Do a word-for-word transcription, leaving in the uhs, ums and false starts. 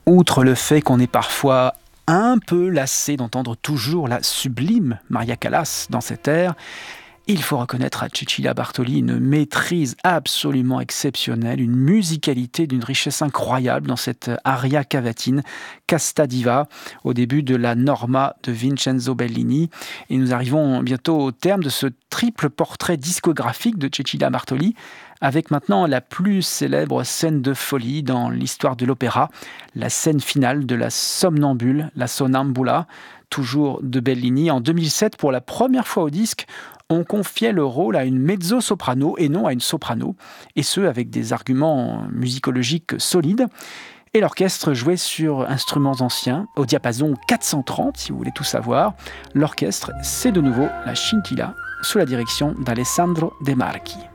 Outre le fait qu'on est parfois un peu lassé d'entendre toujours la sublime Maria Callas dans cet air, il faut reconnaître à Cecilia Bartoli une maîtrise absolument exceptionnelle, une musicalité d'une richesse incroyable dans cette aria cavatine Casta Diva au début de la Norma de Vincenzo Bellini. Et nous arrivons bientôt au terme de ce triple portrait discographique de Cecilia Bartoli, avec maintenant la plus célèbre scène de folie dans l'histoire de l'opéra, la scène finale de la Somnambule, la Sonnambula, toujours de Bellini. En deux mille sept, pour la première fois au disque, on confiait le rôle à une mezzo-soprano et non à une soprano, et ce avec des arguments musicologiques solides. Et l'orchestre jouait sur instruments anciens, au diapason quatre cent trente, si vous voulez tout savoir. L'orchestre, c'est de nouveau la Scintilla, sous la direction d'Alessandro De Marchi.